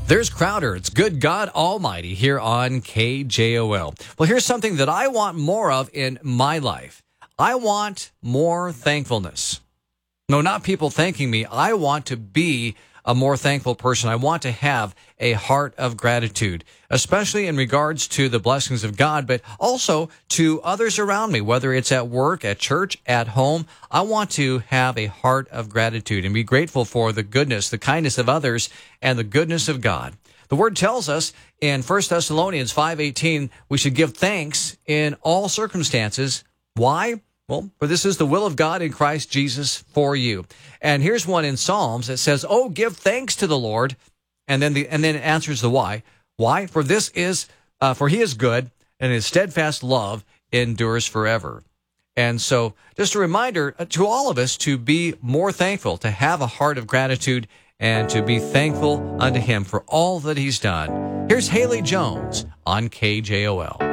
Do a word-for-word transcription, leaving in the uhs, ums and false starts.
There's Crowder. It's Good God Almighty here on K J O L. Well, here's something that I want more of in my life. I want more thankfulness. No, not people thanking me. I want to be a more thankful person. I want to have a heart of gratitude, especially in regards to the blessings of God, but also to others around me, whether it's at work, at church, at home. I want to have a heart of gratitude and be grateful for the goodness, the kindness of others, and the goodness of God. The Word tells us in First Thessalonians five eighteen, we should give thanks in all circumstances. Why? Well, for this is the will of God in Christ Jesus for you. And here's one in Psalms that says, "Oh, give thanks to the Lord," and then the and then it answers the why. Why? For this is uh, for He is good, and His steadfast love endures forever. And so, just a reminder to all of us to be more thankful, to have a heart of gratitude, and to be thankful unto Him for all that He's done. Here's Haley Jones on K J O L.